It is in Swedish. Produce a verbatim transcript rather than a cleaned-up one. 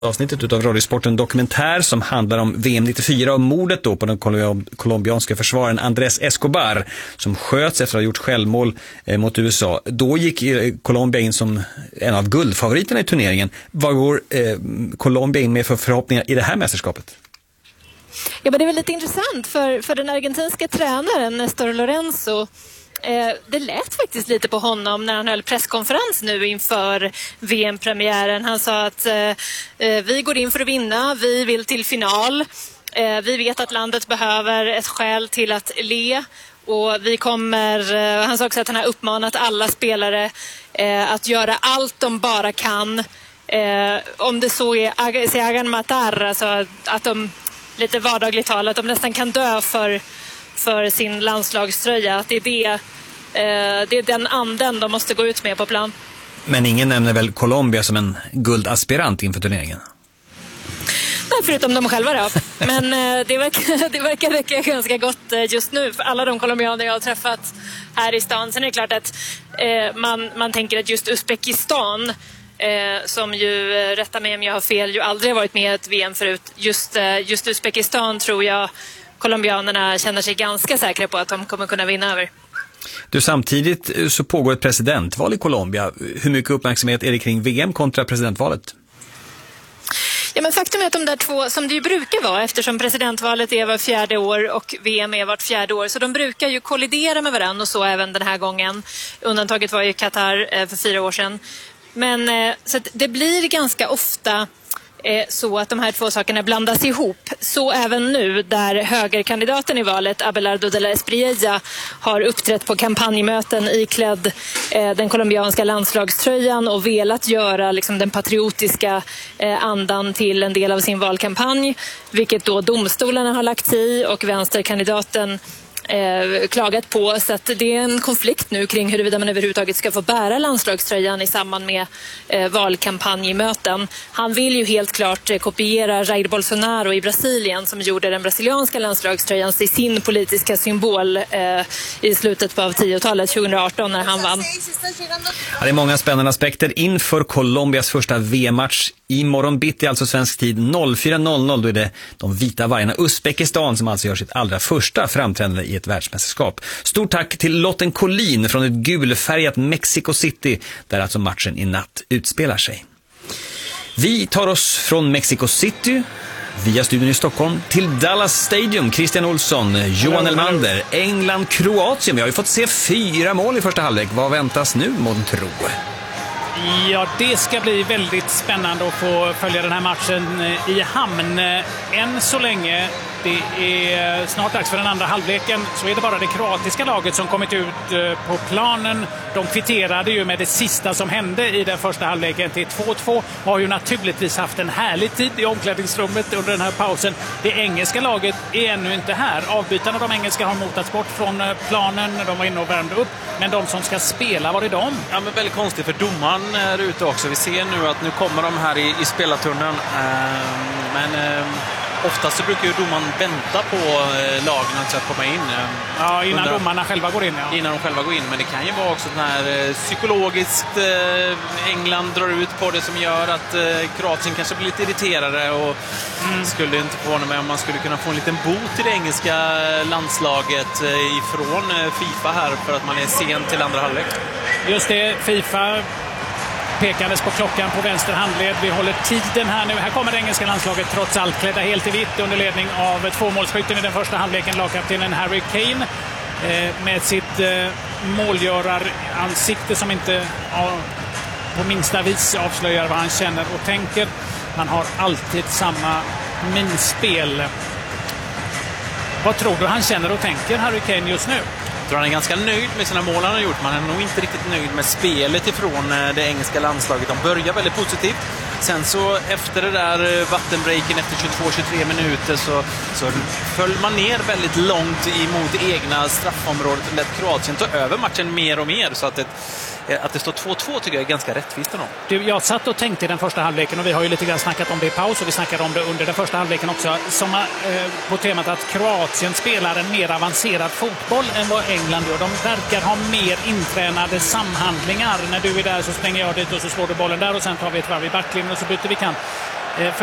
Avsnittet av Radiosporten dokumentär som handlar om V M nittiofyra och mordet då på den colombianska försvararen Andrés Escobar som sköts efter att ha gjort självmål eh, mot U S A. Då gick eh, Colombia in som en av guldfavoriterna i turneringen. Vad går eh, Colombia in med för förhoppningar i det här mästerskapet? Ja, men det är väl lite intressant för, för den argentinska tränaren Néstor Lorenzo. Eh, det lät faktiskt lite på honom när han höll presskonferens nu inför V M-premiären. Han sa att eh, vi går in för att vinna, vi vill till final. Eh, vi vet att landet behöver ett skäl till att le. Och vi kommer, eh, han sa också att han har uppmanat alla spelare eh, att göra allt de bara kan. Eh, om det så är se hagan matar, alltså att de lite vardagligt tal, att de nästan kan dö för för sin landslagströja, att det är, det, eh, det är den anden de måste gå ut med på plan. Men ingen nämner väl Colombia som en guldaspirant inför turneringen? Nej, förutom de själva då. Men eh, det verkar, det verkar räcka ganska gott eh, just nu för alla de colombianer jag har träffat här i stan. Sen är det klart att eh, man, man tänker att just Uzbekistan eh, som ju, eh, rätta mig om jag har fel, ju aldrig har varit med i ett V M förut. Just, eh, just Uzbekistan tror jag colombianerna känner sig ganska säkra på att de kommer kunna vinna över. Du, samtidigt så pågår ett presidentval i Colombia. Hur mycket uppmärksamhet är det kring V M kontra presidentvalet? Ja, men faktum är att de där två, som det ju brukar vara, eftersom presidentvalet är var fjärde år och V M är vart fjärde år, så de brukar ju kollidera med varandra och så även den här gången. Undantaget var ju Qatar för fyra år sedan. Men så att det blir ganska ofta så att de här två sakerna blandas ihop. Så även nu där högerkandidaten i valet, Abelardo de la Espriella, har uppträtt på kampanjmöten iklädd eh, den colombianska landslagströjan och velat göra liksom, den patriotiska eh, andan till en del av sin valkampanj, vilket då domstolarna har lagt i och vänsterkandidaten Eh, klagat på, så att det är en konflikt nu kring huruvida man överhuvudtaget ska få bära landslagströjan i samband med eh, valkampanjmöten. Han vill ju helt klart eh, kopiera Jair Bolsonaro i Brasilien som gjorde den brasilianska landslagströjan till sin politiska symbol eh, i slutet på tiotalet tjugoarton när han vann. Ja, det är många spännande aspekter inför Colombias första V M-match. Imorgon bitti, alltså svensk tid fyra noll noll, då är det de vita vargarna Uzbekistan som alltså gör sitt allra första framträdande i ett världsmästerskap. Stort tack till Lotten Collin från ett gulfärgat Mexico City där alltså matchen i natt utspelar sig. Vi tar oss från Mexico City via studion i Stockholm till Dallas Stadium. Christian Olsson, Johan Elmander, England, Kroatien. Vi har ju fått se fyra mål i första halvlek. Vad väntas nu, månntro? Ja, det ska bli väldigt spännande att få följa den här matchen i hamn. Än så länge, det är snart dags för den andra halvleken, så är det bara det kroatiska laget som kommit ut på planen. De kvitterade ju med det sista som hände i den första halvleken till två två. Har ju naturligtvis haft en härlig tid i omklädningsrummet under den här pausen. Det engelska laget är ännu inte här. Avbytarna, de engelska, har motats bort från planen. De var inne och värmde upp. Men de som ska spela, var är de? Ja, men väldigt konstigt, för domaren är ute också. Vi ser nu att nu kommer de här i, i spelartunneln. Uh, men... Uh... Oftast så brukar ju domaren vänta på eh, lagen att komma in. Eh, ja, innan under, domarna själva går in. Ja. Innan de själva går in. Men det kan ju vara också den här eh, psykologiskt eh, England drar ut på det som gör att eh, Kroatien kanske blir lite irriterade. Och mm. skulle inte förvåna mig om man skulle kunna få en liten bot till det engelska landslaget eh, ifrån eh, FIFA här för att man är sen till andra halvlek. Just det, FIFA pekades på klockan på vänster handled. Vi håller tiden här nu. Här kommer det engelska landslaget trots allt klädda helt i vitt under ledning av tvåmålsskytten i den första halvleken, lagkaptenen Harry Kane, eh, med sitt eh, målgöraransikte som inte ja, på minsta vis avslöjar vad han känner och tänker. Han har alltid samma minspel. Vad tror du han känner och tänker, Harry Kane, just nu? Jag tror han är ganska nöjd med sina mål han har gjort. Man är nog inte riktigt nöjd med spelet ifrån det engelska landslaget. De börjar väldigt positivt. Sen så efter det där vattenbreaken efter tjugotvå till tjugotre minuter så, så föll man ner väldigt långt emot egna straffområdet och lät Kroatien ta över matchen mer och mer. Så att det, att det står två två tycker jag är ganska rättvist. Du, jag satt och tänkte i den första halvleken, och vi har ju lite grann snackat om det i paus och vi snackade om det under den första halvleken också, som, eh, på temat att Kroatien spelar en mer avancerad fotboll än vad England gör. De verkar ha mer intränade samhandlingar. När du är där så springer jag dit och så slår du bollen där och sen tar vi ett varv i backlinjen och så byter vi kant. Eh,